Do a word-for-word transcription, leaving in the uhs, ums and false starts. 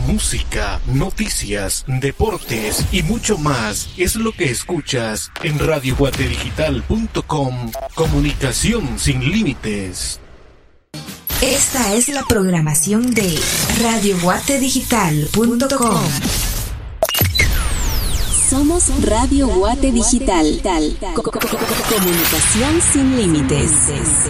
música, noticias, deportes y mucho más es lo que escuchas en radio guate digital punto com. Comunicación sin límites. Esta es la programación de radio guate digital punto com. Somos Radio Guate Digital. Comunicación sin límites.